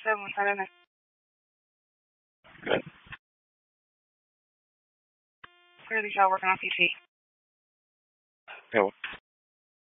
717. Good. Clearly, y'all working on PT. Yeah,